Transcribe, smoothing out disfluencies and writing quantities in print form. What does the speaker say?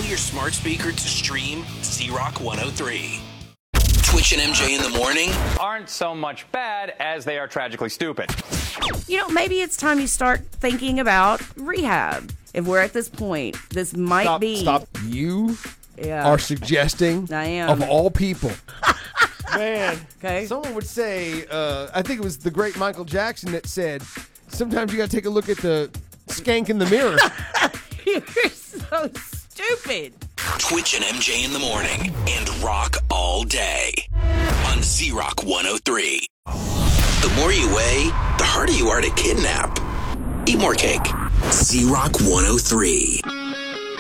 your smart speaker to stream Z-Rock 103. Twitch and MJ in the morning aren't so much bad as they are tragically stupid. Maybe it's time you start thinking about rehab. If we're at this point, this might be... Stop. You are suggesting, I am. of all people. Man, okay. Someone would say, I think it was the great Michael Jackson that said, sometimes you got to take a look at the skank in the mirror. You're so stupid. Twitch and MJ in the morning and rock all day on Z-Rock 103. The more you weigh, the harder you are to kidnap. Eat more cake. Z-Rock 103.